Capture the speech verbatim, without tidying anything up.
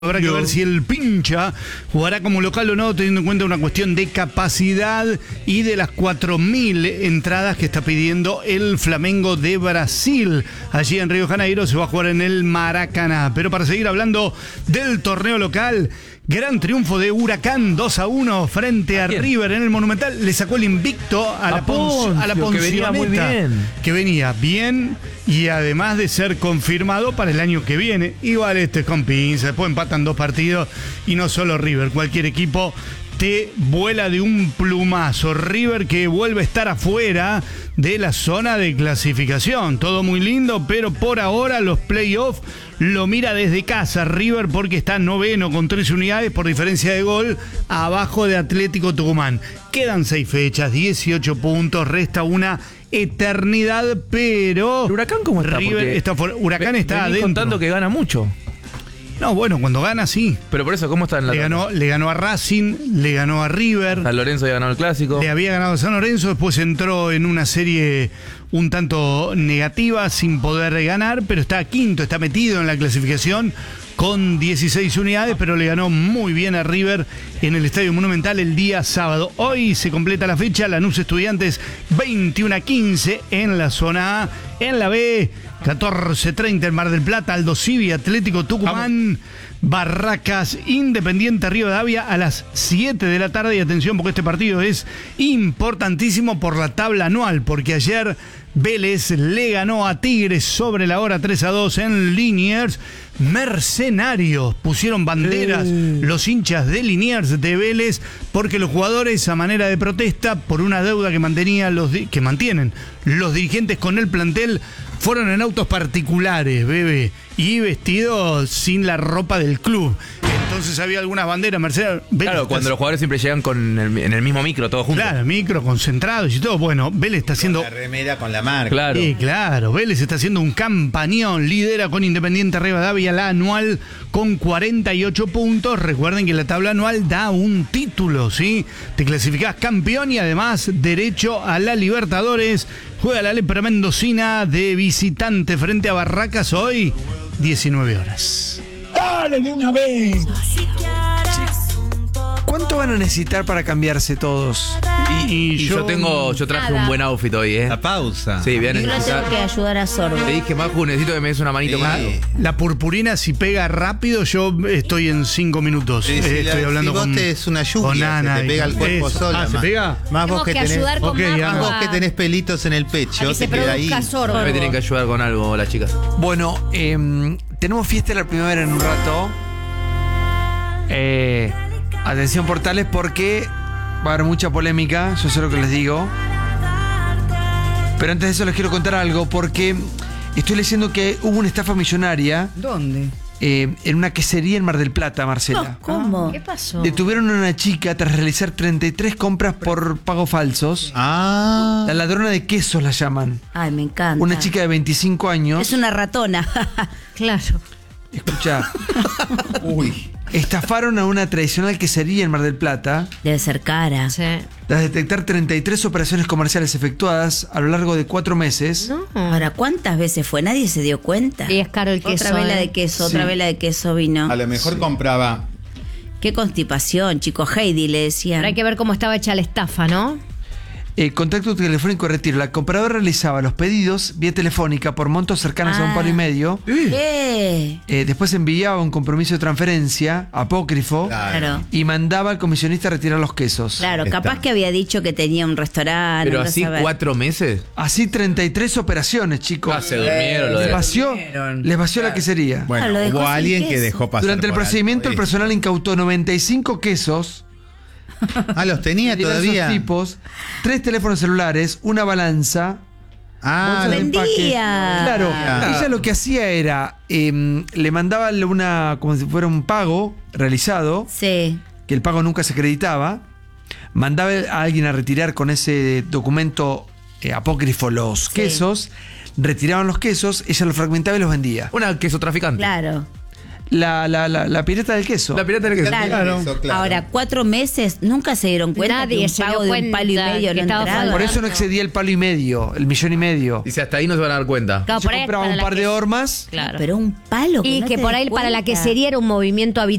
Habrá que ver si el Pincha jugará como local o no, teniendo en cuenta una cuestión de capacidad y de las cuatro mil entradas que está pidiendo el Flamengo de Brasil. Allí en Río de Janeiro se va a jugar en el Maracaná. Pero para seguir hablando del torneo local, gran triunfo de Huracán dos a uno frente a River en el Monumental. Le sacó el invicto a la, Poncio, a la Poncioneta, que venía muy bien. Que venía bien y además de ser confirmado para el año que viene. Igual este es con pinza, después empatan dos partidos y no solo River, cualquier equipo te vuela de un plumazo. River que vuelve a estar afuera de la zona de clasificación. Todo muy lindo, pero por ahora los playoffs lo mira desde casa River porque está noveno con tres unidades por diferencia de gol abajo de Atlético Tucumán. Quedan seis fechas, dieciocho puntos, resta una eternidad, pero ¿El Huracán cómo está? River está fuera. Huracán está adentro. Contando que gana mucho. No, bueno, cuando gana sí. Pero por eso, ¿cómo está en la le ganó, le ganó a Racing, le ganó a River. San Lorenzo había ganado el clásico. Le había ganado a San Lorenzo, después entró en una serie un tanto negativa sin poder ganar, pero está quinto, está metido en la clasificación con dieciséis unidades, pero le ganó muy bien a River en el Estadio Monumental el día sábado. Hoy se completa la fecha, Lanús Estudiantes veintiuno a quince en la zona A. En la B, catorce treinta en Mar del Plata, Aldo Civi, Atlético Tucumán, Barracas, Independiente Rivadavia a las siete de la tarde. Y atención porque este partido es importantísimo por la tabla anual, porque ayer Vélez le ganó a Tigres sobre la hora tres a dos en Liniers. Mercenarios pusieron banderas eh. los hinchas de Liniers de Vélez porque los jugadores, a manera de protesta por una deuda que mantenía los di- que mantienen los dirigentes con el plantel, fueron en autos particulares, bebé, y vestidos sin la ropa del club. Entonces había algunas banderas, Mercedes. Claro, Vélez cuando está... los jugadores siempre llegan con el, en el mismo micro, todos juntos. Claro, micro, concentrados y todo. Bueno, Vélez está haciendo... La remera con la marca. Claro. Sí, claro. Vélez está haciendo un campañón. Lidera con Independiente Rivadavia la anual con cuarenta y ocho puntos. Recuerden que la tabla anual da un título, ¿sí? Te clasificás campeón y además derecho a la Libertadores. Juega la Lepra Mendocina de visitante frente a Barracas hoy, diecinueve horas. ¡Dale de una vez! ¿Cuánto van a necesitar para cambiarse todos? Y, y yo, yo tengo, yo traje Nada. un buen outfit hoy, ¿eh? La pausa. Sí, voy a Yo le necesitar. tengo que ayudar a Sorbo. Te dije, Maju, necesito que me des una manito Sí. con algo. La purpurina, si pega rápido, yo estoy en cinco minutos. Sí, sí, Eh, estoy la- hablando si vos con, te es una lluvia, con Ana. se te pega y- el cuerpo eso. sola. Ah, ¿se más- pega? Más Tenemos vos que que tenés, ayudar con Ok, Majo ya. más vos a- que tenés pelitos en el pecho, a que se te queda ahí. produzca Sorbo. Me tienen que ayudar con algo, las chicas. Bueno, eh, tenemos fiesta de la primavera en un rato. Eh, atención, portales, porque va a haber mucha polémica, yo sé lo que les digo. Pero antes de eso les quiero contar algo, porque estoy leyendo que hubo una estafa millonaria ¿Dónde? eh, en una quesería en Mar del Plata, Marcela. ¿Cómo? ¿Qué pasó? Detuvieron a una chica tras realizar treinta y tres compras por pagos falsos. Ah. La ladrona de quesos la llaman. Ay, me encanta. Una chica de veinticinco años. Es una ratona. Claro. Escucha, Uy. estafaron a una tradicional quesería en Mar del Plata. Debe ser cara. Sí. Tras detectar treinta y tres operaciones comerciales efectuadas a lo largo de cuatro meses. Ahora, ¿cuántas veces fue? Nadie se dio cuenta. Y es caro el queso. Otra vela ¿eh? de queso, Sí. otra vela de queso vino. A lo mejor compraba. Qué constipación, chico. Heidi le decían. Pero hay que ver cómo estaba hecha la estafa, ¿no? Eh, contacto telefónico de retiro. La compradora realizaba los pedidos vía telefónica por montos cercanos a un Ah. palo y medio. ¿Qué? Eh, después enviaba un compromiso de transferencia apócrifo Claro. y mandaba al comisionista a retirar los quesos. Claro, Está. capaz que había dicho que tenía un restaurante. Pero andá a así saber. cuatro meses. Así treinta y tres operaciones, chicos. Ah, se durmieron lo Les de vació, les vació la quesería. Bueno, Ah, lo dejó hubo sin alguien que queso. dejó pasar. Durante el por procedimiento, el alto, ¿eh? personal incautó noventa y cinco quesos Ah, los tenía de diversos todavía. tipos, tres teléfonos celulares, una balanza. Ah, bolsas de vendía. empaque. Claro, Ah. ella lo que hacía era, eh, le mandaba una, como si fuera un pago realizado, Sí. que el pago nunca se acreditaba, mandaba a alguien a retirar con ese documento eh, apócrifo los Sí. quesos, retiraban los quesos, ella los fragmentaba y los vendía. Una queso traficante. Claro. La, la, la, la pirata del queso. La pirata del queso. Claro. Claro. Eso, claro. Ahora, cuatro meses, nunca se dieron cuenta Nadie que un se dio pago de un cuenta palo y medio que no estaba entraba. Por eso no excedía el palo y medio, el millón y medio. Dice, hasta ahí no se van a dar cuenta. Claro, Se por ahí compraba para un la par de que- hormas. Claro. Pero un palo. Y no que te por des ahí para la cuenta. quesería era un movimiento habitual.